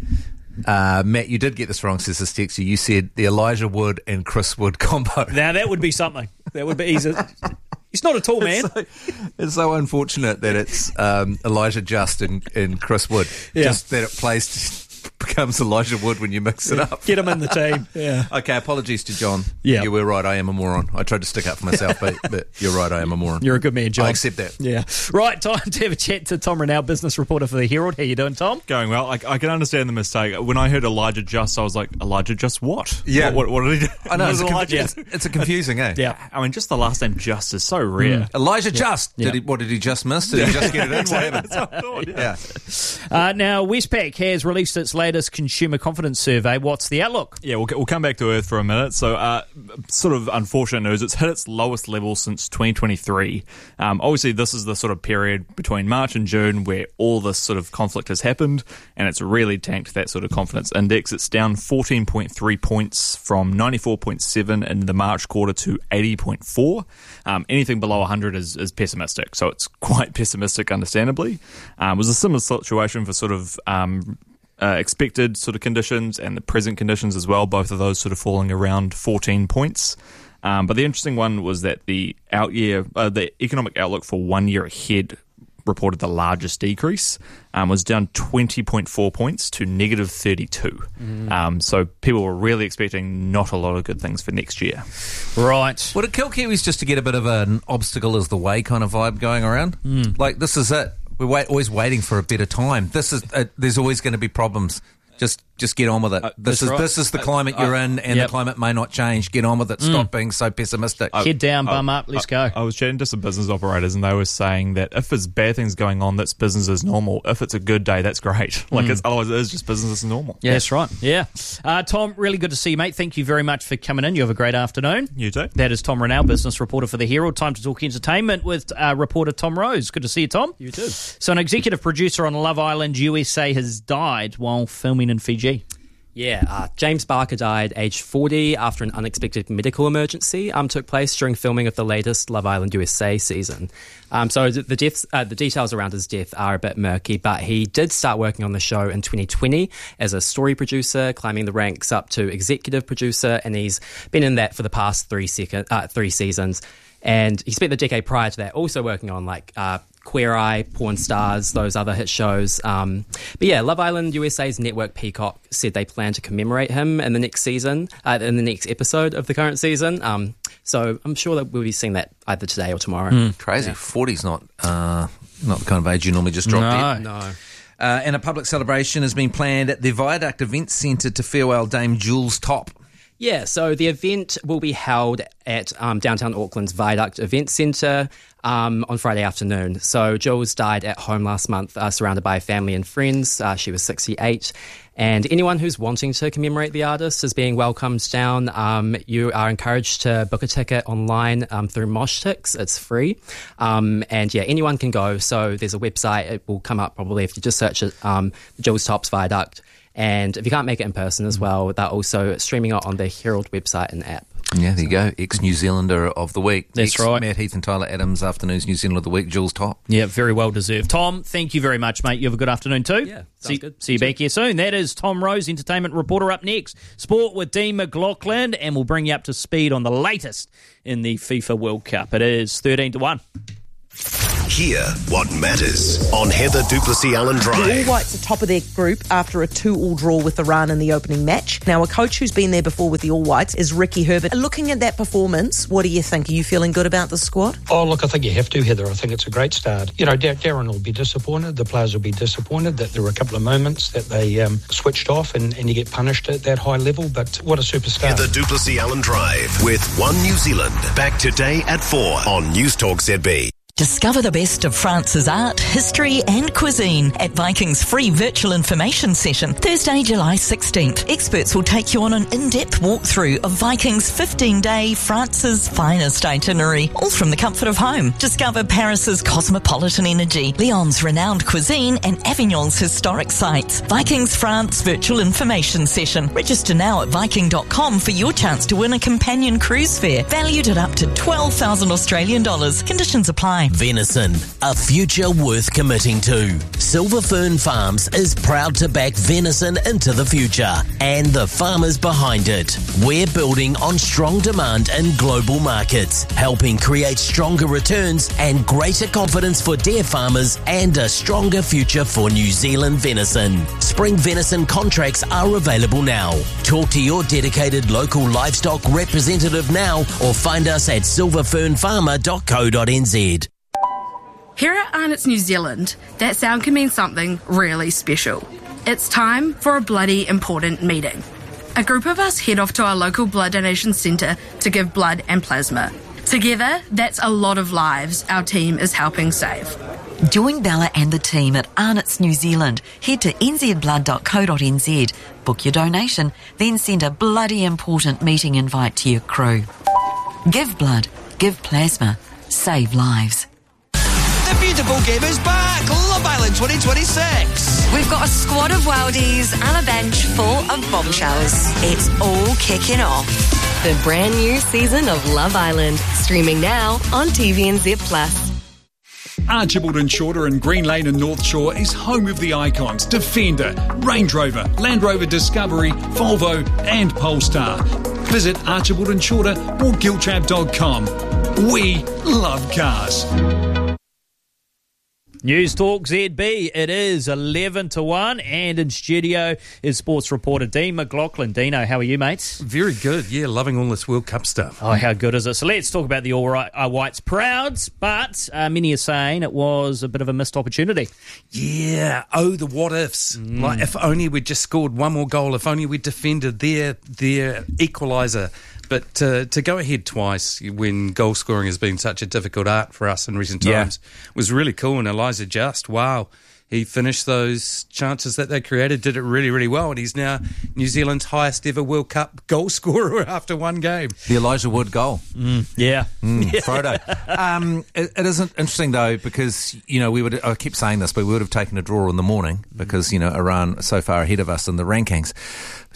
uh, Matt, you did get this wrong, says this texter. You said the Elijah Wood and Chris Wood combo. Now, that would be something. That would be easy. He's not a tall man. It's so, it's so unfortunate that it's um, Elijah Just and, and Chris Wood. Yeah. Just that it plays becomes Elijah Wood when you mix it up. Get him in the team. Yeah. Okay, apologies to John. Yeah. You were right, I am a moron. I tried to stick up for myself, but, but you're right, I am a moron. You're a good man, John. I accept that. Yeah. Right, time to have a chat to Tom Rennell, business reporter for the Herald. How you doing, Tom? Going well. I, I can understand the mistake. When I heard Elijah Just, I was like, Elijah Just what? Yeah. What, what, what did he do? I know, it's, a, Elijah? it's, it's a confusing, eh? Yeah. I mean, just the last name Just is so rare. Mm. Elijah yeah. Just. Did yeah. he, what did he just miss? Did he just get it in? What happened? That's what I thought, yeah. yeah. Uh, now, Westpac has released its latest consumer confidence survey. What's the outlook? Yeah, we'll, we'll come back to Earth for a minute. So, uh, sort of unfortunate news. It's hit its lowest level since twenty twenty-three. Um, obviously, this is the sort of period between March and June where all this sort of conflict has happened, and it's really tanked that sort of confidence index. It's down fourteen point three points from ninety-four point seven in the March quarter to eighty point four. Um, anything below one hundred is, is pessimistic, so it's quite pessimistic, understandably. Um, it was a similar situation for sort of um, Uh, expected sort of conditions and the present conditions as well, both of those sort of falling around fourteen points. Um, but the interesting one was that the out year, uh, the economic outlook for one year ahead reported the largest decrease, um, was down twenty point four points to negative thirty-two. Mm. Um, so people were really expecting not a lot of good things for next year. Right. Would it kill Kiwis just to get a bit of an obstacle is the way kind of vibe going around? Mm. Like, this is it. We're wait, always waiting for a better time. This is uh, there's always going to be problems. Just just get on with it. Uh, this is right. this is the climate uh, you're in, and yep. the climate may not change. Get on with it. Stop mm. being so pessimistic. Head down, I, bum up. Let's I, go. I was chatting to some business operators, and they were saying that if there's bad things going on, that's business as normal. If it's a good day, that's great. Like Mm. it's otherwise, it is just business as normal. Yeah, that's right. Yeah. Uh, Tom, really good to see you, mate. Thank you very much for coming in. You have a great afternoon. You too. That is Tom Rennell, business reporter for the Herald. Time to talk entertainment with uh, reporter Tom Rose. Good to see you, Tom. You too. So an executive producer on Love Island U S A has died while filming in Fiji. Yeah, uh, James Barker died aged forty after an unexpected medical emergency um, took place during filming of the latest Love Island U S A season. Um, so the, deaths, uh, the details around his death are a bit murky, but he did start working on the show in twenty twenty as a story producer, climbing the ranks up to executive producer, and he's been in that for the past three, second, uh, three seasons. And he spent the decade prior to that also working on like uh, Queer Eye, Porn Stars, those other hit shows. Um, but yeah, Love Island U S A's network Peacock said they plan to commemorate him in the next season, uh, in the next episode of the current season. Um, so I'm sure that we'll be seeing that either today or tomorrow. Mm, crazy. Yeah. forty's not uh, not the kind of age you normally just drop No. dead. No. Uh, and a public celebration has been planned at the Viaduct Events Centre to farewell Dame Jules Top. Yeah, so the event will be held at um, downtown Auckland's Viaduct Event Centre um, on Friday afternoon. So Jules died at home last month, uh, surrounded by family and friends. Uh, she was sixty-eight. And anyone who's wanting to commemorate the artist is being welcomed down. Um, you are encouraged to book a ticket online um, through MoshTix. It's free. Um, and yeah, anyone can go. So there's a website. It will come up probably if you just search it, um, Jules Top's Viaduct. And if you can't make it in person as well, they're also streaming it on the Herald website and app. Yeah, there you go. Ex-New Zealander of the week. That's Ex- right. Matt Heath and Tyler Adams, Afternoons New Zealand of the Week, Jules Top. Yeah, very well deserved. Tom, thank you very much, mate. You have a good afternoon too. Yeah, see, sounds good. see you back here soon. That is Tom Rose, entertainment reporter. Up next, sport with Dean McLaughlin, and we'll bring you up to speed on the latest in the FIFA World Cup. It is thirteen to one. Hear what matters on Heather Duplessis Allen The Drive. All Whites are top of their group after a two-all draw with Iran in the opening match. Now, a coach who's been there before with the All Whites is Ricky Herbert. Looking at that performance, what do you think? Are you feeling good about the squad? Oh, look, I think you have to, Heather. I think it's a great start. You know, Dar- Darren will be disappointed. The players will be disappointed that there were a couple of moments that they um, switched off and, and you get punished at that high level. But what a superstar. Heather Duplessis Allen Drive with One New Zealand. Back today at four on News Talk Z B. Discover the best of France's art, history and cuisine at Viking's free virtual information session, Thursday, July sixteenth. Experts will take you on an in-depth walkthrough of Viking's fifteen-day France's finest itinerary, all from the comfort of home. Discover Paris's cosmopolitan energy, Lyon's renowned cuisine and Avignon's historic sites. Viking's France virtual information session. Register now at viking dot com for your chance to win a companion cruise fare valued at up to twelve thousand Australian dollars. Conditions apply. Venison, a future worth committing to. Silver Fern Farms is proud to back venison into the future and the farmers behind it. We're building on strong demand in global markets, helping create stronger returns and greater confidence for dairy farmers and a stronger future for New Zealand venison. Spring venison contracts are available now. Talk to your dedicated local livestock representative now or find us at silver fern farmer dot co dot n z. Here at Arnott's New Zealand, that sound can mean something really special. It's time for a bloody important meeting. A group of us head off to our local blood donation centre to give blood and plasma. Together, that's a lot of lives our team is helping save. Join Bella and the team at Arnott's New Zealand. Head to n z blood dot co dot n z, book your donation, then send a bloody important meeting invite to your crew. Give blood, give plasma, save lives. The beautiful game is back! Love Island twenty twenty-six! We've got a squad of worldies and a bench full of bombshells. It's all kicking off. The brand new season of Love Island, streaming now on T V and Zip Plus. Archibald and Shorter in Green Lane and North Shore is home of the icons Defender, Range Rover, Land Rover Discovery, Volvo and Polestar. Visit Archibald and Shorter or giltrap dot com. We love cars. News Talk Z B, it is eleven to one, and in studio is sports reporter Dean McLaughlin. Dino, how are you, mates? Very good, yeah, loving all this World Cup stuff. Oh, how good is it? So let's talk about the All Right, uh, Whites prouds, but uh, many are saying it was a bit of a missed opportunity. Yeah, oh, the what-ifs. Mm. Like, if only we'd just scored one more goal, if only we'd defended their, their equaliser. But uh, to go ahead twice when goal scoring has been such a difficult art for us in recent times yeah. was really cool. And Elijah Just, wow, he finished those chances that they created, did it really, really well. And he's now New Zealand's highest ever World Cup goal scorer after one game. The Elijah Wood goal. Mm, yeah. Mm, Frodo. um, it, it isn't interesting, though, because, you know, we would, I keep saying this, but we would have taken a draw in the morning because, you know, Iran so far ahead of us in the rankings.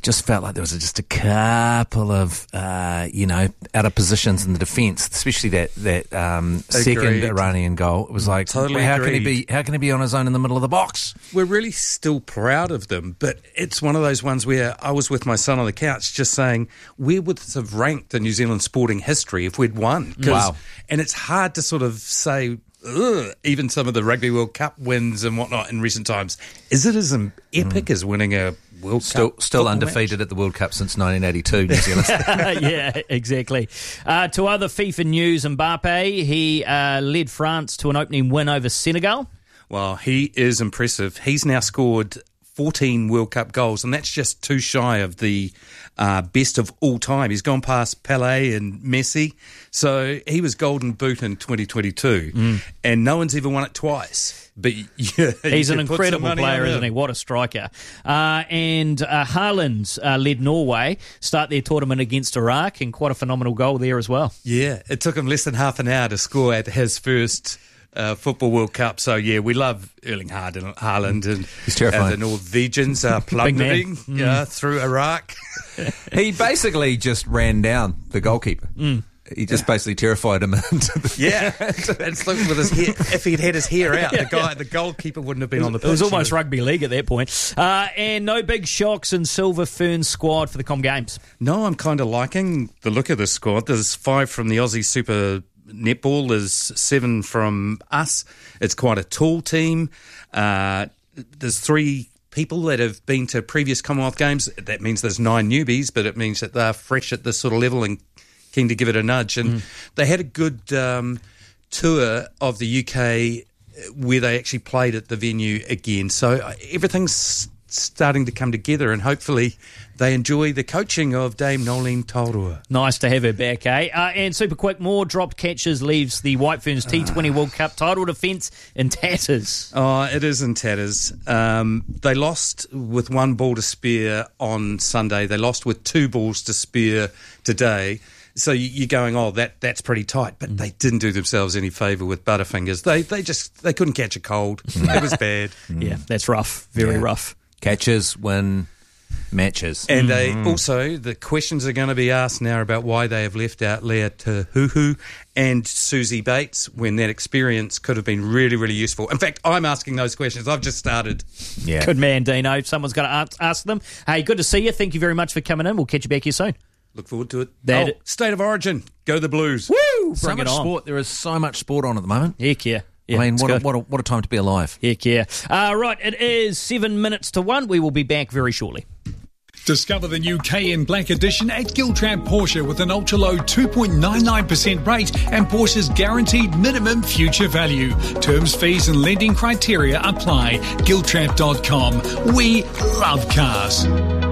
just felt like there was just a couple of, uh, you know, out of positions in the defence, especially that that um, second Agreed. Iranian goal. It was like, Totally how can he agreed. be? How can he be on his own in the middle of the box? We're really still proud of them, but it's one of those ones where I was with my son on the couch just saying, where would this have ranked in New Zealand sporting history if we'd won? 'Cause- Wow. And it's hard to sort of say, ugh, even some of the Rugby World Cup wins and whatnot in recent times. Is it as epic as winning a World Still, Cup? still football undefeated at the World Cup since nineteen eighty-two, New Zealand. Yeah, exactly. Uh, to other FIFA news, Mbappe, he uh, led France to an opening win over Senegal. Well, he is impressive. He's now scored fourteen World Cup goals, and that's just too shy of the uh, best of all time. He's gone past Pelé and Messi. So he was Golden Boot in twenty twenty-two, Mm. and no one's ever won it twice. But yeah, He's you an could put some incredible money player, on isn't him. he? What a striker. Uh, and uh, Haaland uh, led Norway, start their tournament against Iraq, and quite a phenomenal goal there as well. Yeah, it took him less than half an hour to score at his first uh, Football World Cup. So, yeah, we love Erling Haaland, Haaland and He's terrifying. uh, the Norwegians are plundering Mm. yeah, through Iraq. He basically just ran down the goalkeeper. Mm. He just basically terrified him into the Yeah, it's like with his hair, if he'd had his hair out, the guy, the goalkeeper wouldn't have been on the pitch. It was almost rugby league at that point. Uh, and no big shocks in Silver Fern squad for the Com Games. No, I'm kind of liking the look of this squad. There's five from the Aussie Super Netball. There's seven from us. It's quite a tall team. Uh, there's three people that have been to previous Commonwealth Games. That means there's nine newbies, but it means that they're fresh at this sort of level and keen to give it a nudge. And Mm. they had a good um, tour of the U K where they actually played at the venue again. So uh, everything's starting to come together, and hopefully they enjoy the coaching of Dame Nolene Taurua. Nice to have her back, eh? Uh, and super quick, more dropped catches leaves the White Ferns T twenty World Cup title defence in tatters. Oh, it is in tatters. Um, they lost with one ball to spare on Sunday. They lost with two balls to spare today. So you're going, oh, that that's pretty tight, but they didn't do themselves any favour with Butterfingers. They they just they couldn't catch a cold. It was bad. Yeah, that's rough. Very Yeah. rough. Catches win matches. And they also, the questions are going to be asked now about why they have left out Leah Tahuhu and Susie Bates when that experience could have been really, really useful. In fact, I'm asking those questions. I've just started. Yeah. Good man, Dino. Someone's got to ask, ask them. Hey, good to see you. Thank you very much for coming in. We'll catch you back here soon. Look forward to it. That- oh, State of Origin. Go the Blues. Woo! So Bring it much on. sport. There is so much sport on at the moment. Heck yeah. Yeah, I mean, it's what a, good. what, a, what a time to be alive. Heck yeah. Uh, right, it is seven minutes to one. We will be back very shortly. Discover the new Cayenne Black Edition at Giltrap Porsche with an ultra-low two point nine nine percent rate and Porsche's guaranteed minimum future value. Terms, fees and lending criteria apply. Giltrap dot com. We love cars.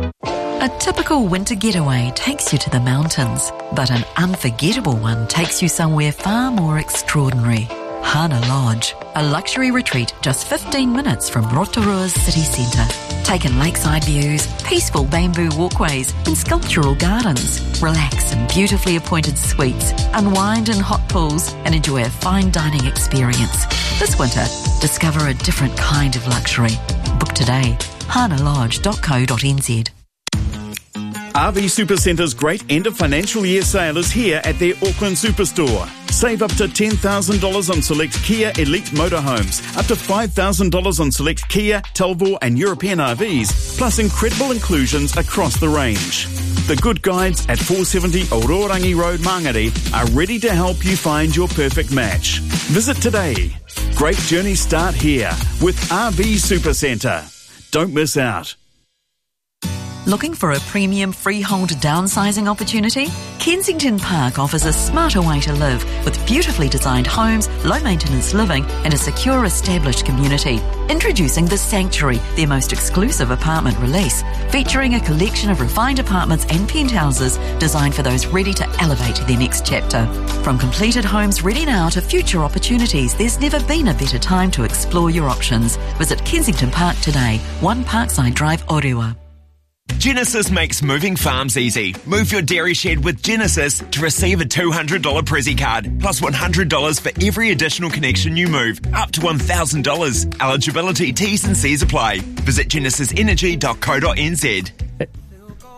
A typical winter getaway takes you to the mountains, but an unforgettable one takes you somewhere far more extraordinary. Hana Lodge, a luxury retreat just fifteen minutes from Rotorua's city centre. Take in lakeside views, peaceful bamboo walkways and sculptural gardens. Relax in beautifully appointed suites, unwind in hot pools and enjoy a fine dining experience. This winter, discover a different kind of luxury. Book today. hana lodge dot co dot n z. R V Supercenter's great end of financial year sale is here at their Auckland Superstore. Save up to ten thousand dollars on select Kia Elite motorhomes, up to five thousand dollars on select Kia, Talbot and European R Vs, plus incredible inclusions across the range. The Good Guides at four seventy Ororangi Road, Mangere are ready to help you find your perfect match. Visit today. Great journeys start here with R V Supercenter. Don't miss out. Looking for a premium freehold downsizing opportunity? Kensington Park offers a smarter way to live with beautifully designed homes, low-maintenance living and a secure established community. Introducing The Sanctuary, their most exclusive apartment release, featuring a collection of refined apartments and penthouses designed for those ready to elevate their next chapter. From completed homes ready now to future opportunities, there's never been a better time to explore your options. Visit Kensington Park today, one Parkside Drive, Orewa. Genesis makes moving farms easy. Move your dairy shed with Genesis to receive a two hundred dollars Prezzy card, plus one hundred dollars for every additional connection you move, up to one thousand dollars. Eligibility, T's and C's apply. Visit genesis energy dot co dot n z.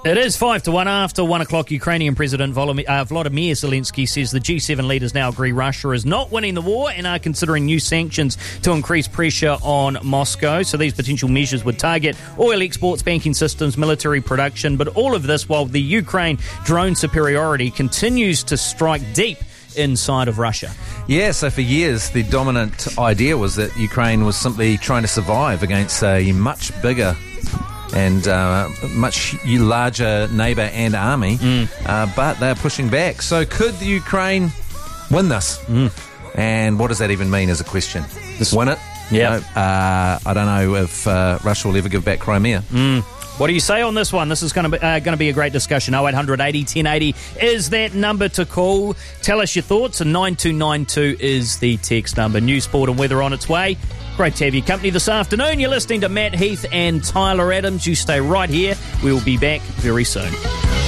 It is five to one after one o'clock. Ukrainian President Volodymyr, uh, Vladimir Zelensky says the G seven leaders now agree Russia is not winning the war and are considering new sanctions to increase pressure on Moscow. So these potential measures would target oil exports, banking systems, military production, but all of this while the Ukraine drone superiority continues to strike deep inside of Russia. Yeah, so for years the dominant idea was that Ukraine was simply trying to survive against a much bigger and uh, much larger neighbour and army, mm. uh, but they're pushing back. So could the Ukraine win this? Mm. And what does that even mean as a question? Just win it? Yeah. You know, uh, I don't know if uh, Russia will ever give back Crimea. Mm. What do you say on this one? This is going to be uh, going to be a great discussion. oh eight hundred eighty ten eighty is that number to call. Tell us your thoughts, and nine two nine two is the text number. News, sport and weather on its way. Great to have your company this afternoon. You're listening to Matt Heath and Tyler Adams. You stay right here. We will be back very soon.